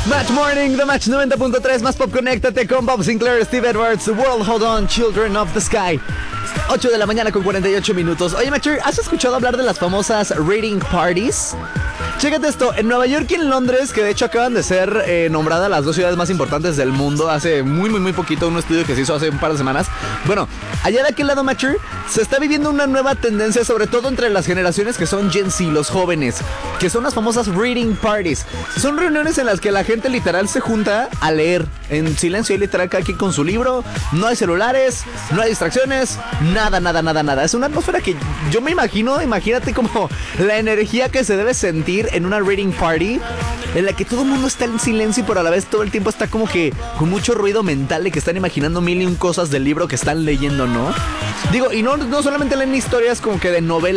Match Morning, The Match 90.3, más pop, conéctate con Bob Sinclair, Steve Edwards, The World Hold On, Children of the Sky. 8 de la mañana con 48 minutos. Oye, Matcher, ¿has escuchado hablar de las famosas reading parties? Chécate esto, en Nueva York y en Londres, que de hecho acaban de ser nombradas las dos ciudades más importantes del mundo hace muy poquito, un estudio que se hizo hace un par de semanas. Bueno, allá de aquel lado, Matcher, se está viviendo una nueva tendencia, sobre todo entre las generaciones que son Gen Z, los jóvenes, que son las famosas reading parties. Son reuniones en las que la gente literal se junta a leer en silencio y literal cada quien con su libro, no hay celulares, no hay distracciones, nada. Es una atmósfera que yo me imagino, imagínate como la energía que se debe sentir en una reading party en la que todo el mundo está en silencio, pero a la vez todo el tiempo está como que con mucho ruido mental de que están imaginando mil y un cosas del libro que están leyendo, ¿no? Digo, y no solamente leen historias como que de novelas